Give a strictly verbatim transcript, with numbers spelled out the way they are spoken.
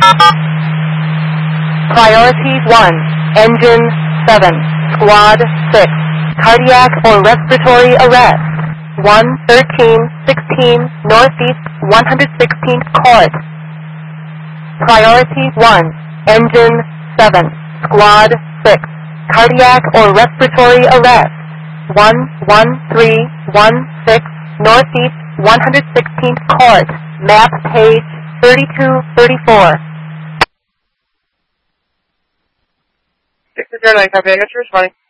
Priority one, Engine seven, Squad six, cardiac or respiratory arrest. one thirteen sixteen Northeast one hundred sixteenth Court. Priority one, Engine seven, Squad six, cardiac or respiratory arrest. one one three one six Northeast one hundred sixteenth Court, map page thirty-two thirty-four. six zero nine, copy, I got you responding.